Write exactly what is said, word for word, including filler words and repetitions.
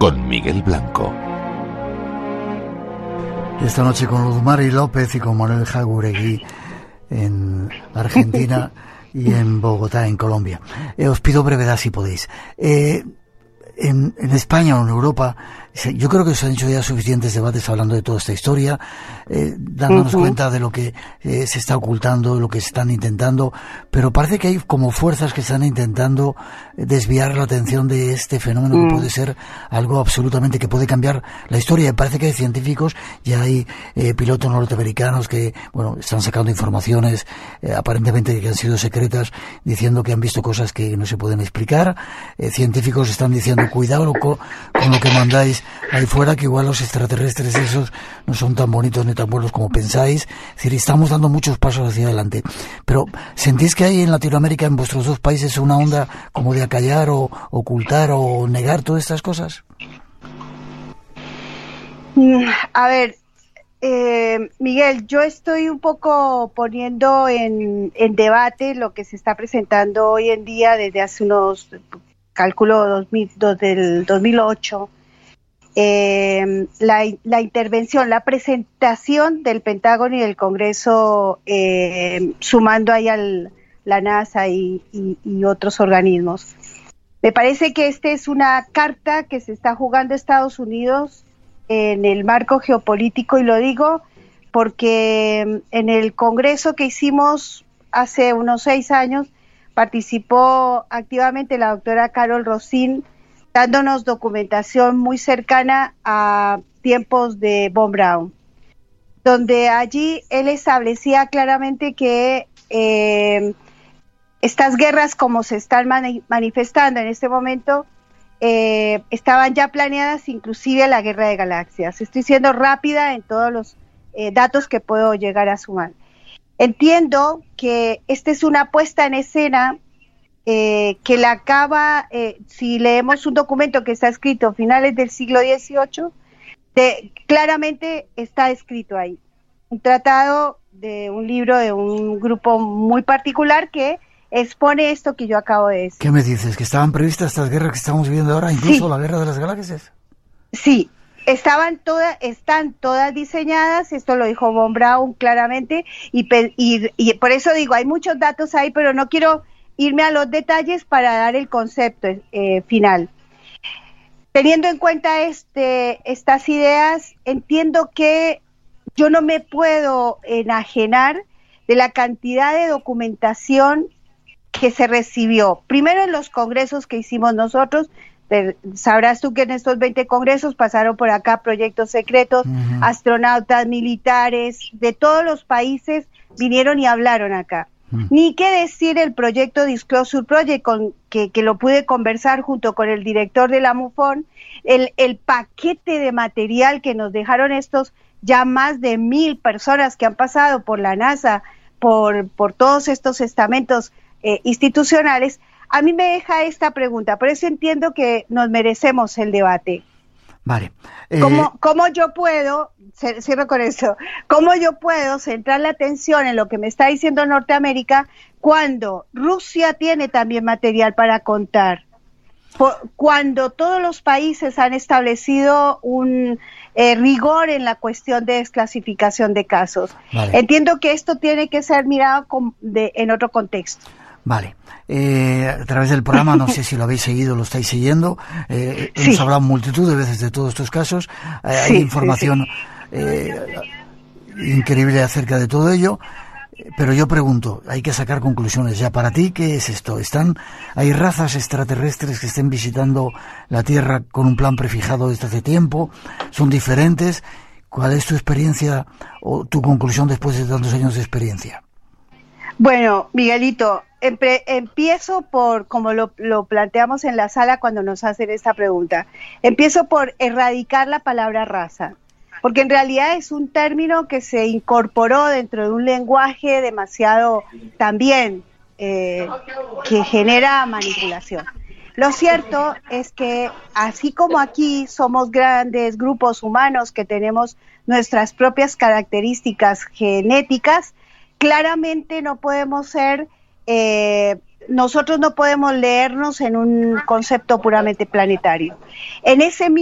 con Miguel Blanco. Esta noche con Luz Mari López y con Manuel Jauregui en Argentina y en Bogotá, en Colombia. Eh, os pido brevedad si podéis. Eh, en, en España o en Europa, yo creo que se han hecho ya suficientes debates hablando de toda esta historia, eh, dándonos uh-huh. cuenta de lo que eh, se está ocultando, de lo que se están intentando, pero parece que hay como fuerzas que están intentando desviar la atención de este fenómeno uh-huh. que puede ser algo absolutamente que puede cambiar la historia. Y parece que hay científicos, ya hay eh, pilotos norteamericanos que, bueno, están sacando informaciones eh, aparentemente que han sido secretas, diciendo que han visto cosas que no se pueden explicar. Eh, científicos están diciendo, cuidado con, con lo que mandáis ahí fuera, que igual los extraterrestres esos no son tan bonitos ni tan buenos como pensáis. Es decir, estamos dando muchos pasos hacia adelante. Pero, ¿sentís que hay en Latinoamérica, en vuestros dos países, una onda como de acallar o ocultar o negar todas estas cosas? A ver, eh, Miguel, yo estoy un poco poniendo en, en debate lo que se está presentando hoy en día desde hace unos, calculo, dos mil, dos, del dos mil ocho. Eh, la, la intervención, la presentación del Pentágono y del Congreso, eh, sumando ahí al la NASA y, y, y otros organismos. Me parece que esta es una carta que se está jugando Estados Unidos en el marco geopolítico, y lo digo porque en el Congreso que hicimos hace unos seis años participó activamente la doctora Carol Rosin, dándonos documentación muy cercana a tiempos de Von Braun, donde allí él establecía claramente que eh, estas guerras, como se están mani- manifestando en este momento, eh, estaban ya planeadas, inclusive la guerra de galaxias. Estoy siendo rápida en todos los eh, datos que puedo llegar a sumar. Entiendo que esta es una puesta en escena Eh, que la acaba, eh, si leemos un documento que está escrito a finales del siglo dieciocho, de, claramente está escrito ahí. Un tratado de un libro de un grupo muy particular que expone esto que yo acabo de decir. ¿Qué me dices? ¿Que estaban previstas estas guerras que estamos viviendo ahora, incluso sí. la guerra de las galaxias? Sí, estaban todas, están todas diseñadas, esto lo dijo Von Braun claramente, y, y, y por eso digo, hay muchos datos ahí, pero no quiero irme a los detalles para dar el concepto eh, final. Teniendo en cuenta este, estas ideas, entiendo que yo no me puedo enajenar de la cantidad de documentación que se recibió. Primero en los congresos que hicimos nosotros, sabrás tú que en estos veinte congresos pasaron por acá proyectos secretos, uh-huh. astronautas, militares, de todos los países vinieron y hablaron acá. Ni qué decir el proyecto Disclosure Project, con, que, que lo pude conversar junto con el director de la MUFON, el, el paquete de material que nos dejaron estos ya más de mil personas que han pasado por la NASA, por, por todos estos estamentos eh, institucionales. A mí me deja esta pregunta, por eso entiendo que nos merecemos el debate. Vale. Eh... ¿Cómo, ¿Cómo yo puedo, cierro con eso, cómo yo puedo centrar la atención en lo que me está diciendo Norteamérica cuando Rusia tiene también material para contar? Por, cuando todos los países han establecido un eh, rigor en la cuestión de desclasificación de casos. Vale. Entiendo que esto tiene que ser mirado con, de, en otro contexto. Vale, eh, a través del programa, no sé si lo habéis seguido, lo estáis siguiendo, eh, sí. hemos hablado multitud de veces de todos estos casos, eh, sí, hay información sí, sí. Eh, increíble acerca de todo ello, pero yo pregunto, hay que sacar conclusiones ya. Para ti, ¿qué es esto? ¿Están, hay razas extraterrestres que estén visitando la Tierra con un plan prefijado desde hace tiempo? ¿Son diferentes? ¿Cuál es tu experiencia o tu conclusión después de tantos años de experiencia? Bueno, Miguelito, empre- empiezo por, como lo, lo planteamos en la sala cuando nos hacen esta pregunta, empiezo por erradicar la palabra raza, porque en realidad es un término que se incorporó dentro de un lenguaje demasiado también eh, que genera manipulación. Lo cierto es que así como aquí somos grandes grupos humanos que tenemos nuestras propias características genéticas, claramente no podemos ser, eh, nosotros no podemos leernos en un concepto puramente planetario. En ese